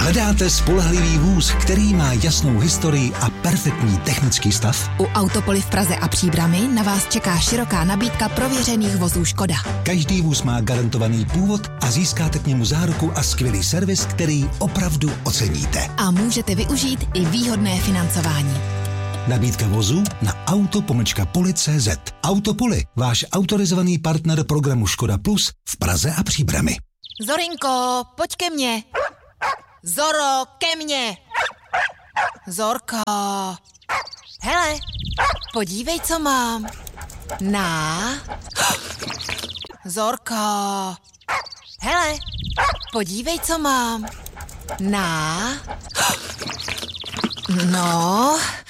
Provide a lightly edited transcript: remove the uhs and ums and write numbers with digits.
Hledáte spolehlivý vůz, který má jasnou historii a perfektní technický stav? U Autopoly v Praze a Příbrami na vás čeká široká nabídka prověřených vozů Škoda. Každý vůz má garantovaný původ a získáte k němu záruku a skvělý servis, který opravdu oceníte. A můžete využít i výhodné financování. Nabídka vozu na auto-poli.cz. Autopoly, váš autorizovaný partner programu Škoda Plus v Praze a Příbrami. Zorinko, pojď ke mně. Zoro, ke mně. Zorko. Hele, podívej, co mám. Zorko. Hele, podívej, co mám. No...